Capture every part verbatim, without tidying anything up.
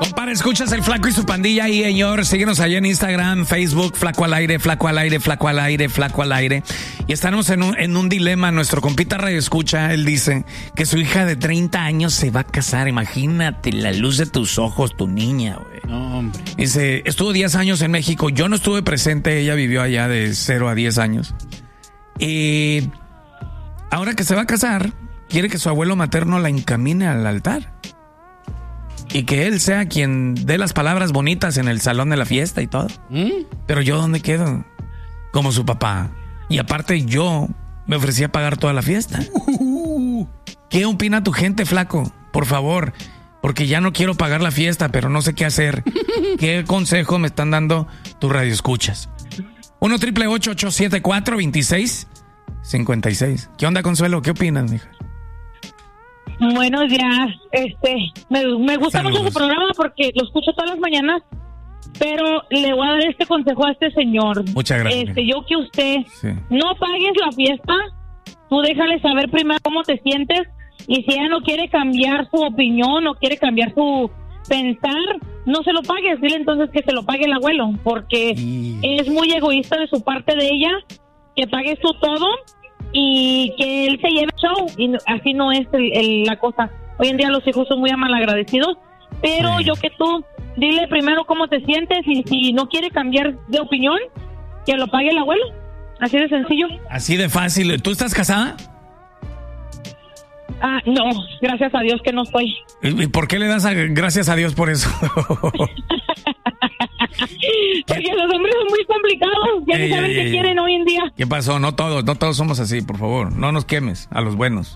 Compadre, escuchas el Flaco y su pandilla ahí, señor. Síguenos allá en Instagram, Facebook, Flaco al aire, Flaco al aire, Flaco al aire, Flaco al aire. Y estamos en un, en un dilema. Nuestro compita Radio Escucha, él dice que su hija de treinta años se va a casar. Imagínate la luz de tus ojos, tu niña, güey. No, hombre. Dice, estuvo diez años en México. Yo no estuve presente, ella vivió allá de cero a diez años. Y ahora que se va a casar, quiere que su abuelo materno la encamine al altar. Y que él sea quien dé las palabras bonitas en el salón de la fiesta y todo. ¿Mm? Pero yo, ¿dónde quedo? Como su papá. Y aparte yo me ofrecí a pagar toda la fiesta. Uh, ¿Qué opina tu gente, Flaco? Por favor, porque ya no quiero pagar la fiesta, pero no sé qué hacer. ¿Qué consejo me están dando tus radioescuchas? uno triple ocho ocho siete cuatro veintiséis cincuenta y seis. ¿Qué onda, Consuelo? ¿Qué opinas, mija? Buenos días, este, me, me gusta Saludos. mucho su programa porque lo escucho todas las mañanas, pero le voy a dar este consejo a este señor. Muchas gracias. Este, yo que usted Sí. no pagues la fiesta, tú déjale saber primero cómo te sientes y si ella no quiere cambiar su opinión, no quiere cambiar su pensar, no se lo pagues, dile entonces que se lo pague el abuelo, porque Y- es muy egoísta de su parte de ella, que pagues tú todo y que él se lleve el show, y no- así no es el, el- la cosa. Hoy en día los hijos son muy malagradecidos, pero Sí. yo que tú, dile primero cómo te sientes y si no quiere cambiar de opinión, que lo pague el abuelo, así de sencillo. Así de fácil. ¿Tú estás casada? Ah, no, gracias a Dios que no estoy. ¿Y por qué le das a- gracias a Dios por eso? Porque los hombres son muy complicados, ya Ey, no saben ey, qué ey. quieren hoy en día. ¿Qué pasó? No todos, no todos somos así, por favor. No nos quemes a los buenos.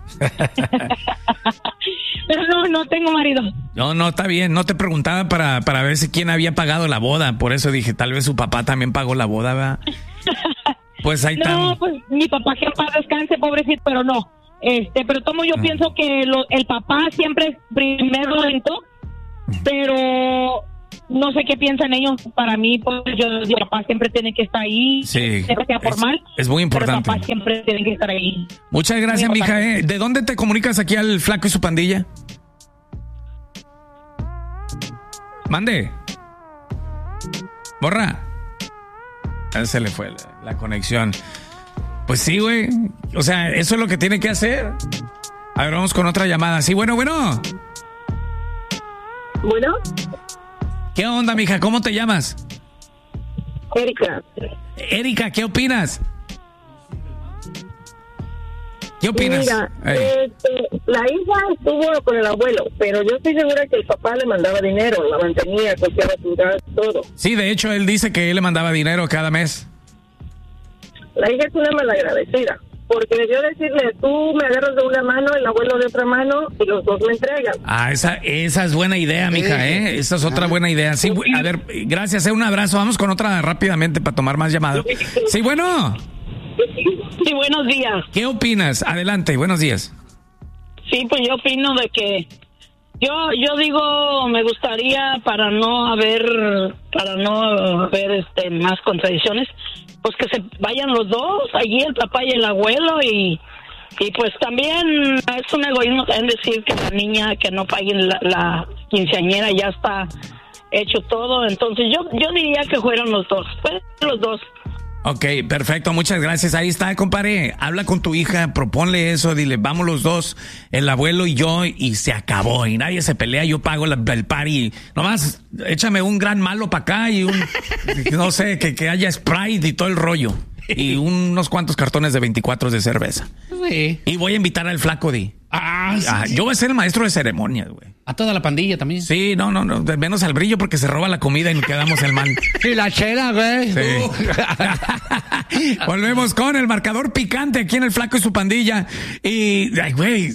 Pero no, no tengo marido. No, no, está bien. No te preguntaba para, para ver si quién había pagado la boda. Por eso dije, tal vez su papá también pagó la boda, ¿verdad? Pues ahí está. No, pues mi papá que en paz descanse, pobrecito, pero no. Este, pero tomo yo Mm. pienso que lo- el papá siempre es primero lento, pero no sé qué piensan ellos. Para mí, pues yo, el papá siempre tiene que estar ahí, Sí, sea sea por es- mal. es muy pero el importante. papá siempre tiene que estar ahí. Muchas gracias, Muy mija. importante. ¿eh? ¿De dónde te comunicas aquí al Flaco y su pandilla? Mande. Borra. A él se le fue la, la conexión. Pues sí, güey. O sea, eso es lo que tiene que hacer. A ver, vamos con otra llamada. Sí, bueno, bueno. Bueno, ¿Qué onda, mija? ¿Cómo te llamas? Erika, Erika, ¿qué opinas? ¿Qué opinas? mira, Ey. este, la hija estuvo con el abuelo, pero yo estoy segura que el papá le mandaba dinero, la mantenía, costeaba su gas, todo. Sí, de hecho, él dice que él le mandaba dinero cada mes. La hija es una malagradecida, porque debió decirle, tú me agarras de una mano, el abuelo de otra mano, y los dos me entregan. Ah, esa, esa es buena idea, mija, ¿eh? Esa es otra buena idea. Sí, a ver, gracias, eh, un abrazo. Vamos con otra rápidamente para tomar más llamadas. Sí, bueno, Sí, buenos días. ¿qué opinas? Adelante, buenos días. Sí, pues yo opino de que yo yo digo me gustaría para no haber para no haber este más contradicciones, pues que se vayan los dos, allí el papá y el abuelo y y pues también es un egoísmo también decir que la niña que no paguen la, la quinceañera ya está hecho todo, entonces yo yo diría que fueran los dos, pues los dos. Ok, perfecto, muchas gracias. Ahí está, compadre. Habla con tu hija, proponle eso, dile, vamos los dos, el abuelo y yo, y se acabó. Y nadie se pelea, yo pago la, el party. Nomás échame un gran malo para acá y un, no sé, que, que haya Sprite y todo el rollo. Y unos cuantos cartones de veinticuatro de cerveza. Sí. Y voy a invitar al flaco Di. Ah, sí. Ah, yo voy a ser el maestro de ceremonias, güey. A toda la pandilla también. Sí, no, no, no, menos al brillo porque se roba la comida y nos quedamos el mal. Y la chela, güey. Sí. Volvemos con el marcador picante aquí en el Flaco y su pandilla. Y, ay, güey,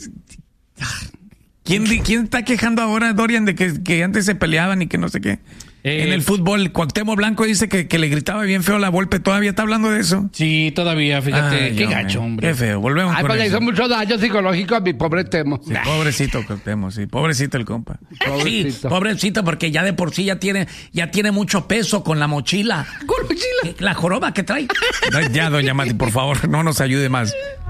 ¿quién, di- ¿quién está quejando ahora, Dorian, de que, que antes se peleaban y que no sé qué? Eh, En el fútbol, Cuauhtémoc Blanco dice que, que le gritaba bien feo la Volpe. ¿Todavía está hablando de eso? Sí, todavía, fíjate. Ay, qué hombre, gacho, hombre. Qué feo. Volvemos Ay, con pues le eso. hizo mucho daño psicológico a mi pobre Temo. Sí, pobrecito Cuauhtémoc, sí, pobrecito el compa. Pobrecito. Sí, pobrecito, porque ya de por sí ya tiene, ya tiene mucho peso con la mochila. Con mochila. La joroba que trae. Ya, doña Mati, por favor, no nos ayude más.